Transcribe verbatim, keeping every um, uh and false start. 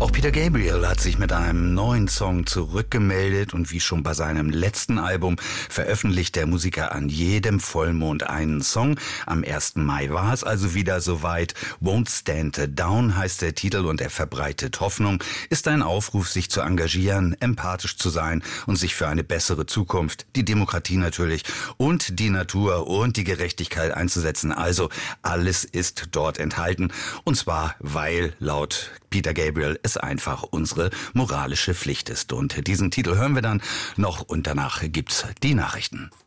Auch Peter Gabriel hat sich mit einem neuen Song zurückgemeldet und wie schon bei seinem letzten Album veröffentlicht der Musiker an jedem Vollmond einen Song. Am ersten Mai war es also wieder soweit. Won't Stand Down heißt der Titel und er verbreitet Hoffnung, ist ein Aufruf, sich zu engagieren, empathisch zu sein und sich für eine bessere Zukunft, die Demokratie natürlich und die Natur und die Gerechtigkeit einzusetzen. Also alles ist dort enthalten und zwar, weil laut Peter Gabriel es einfach unsere moralische Pflicht ist. Und diesen Titel hören wir dann noch und danach gibt's die Nachrichten.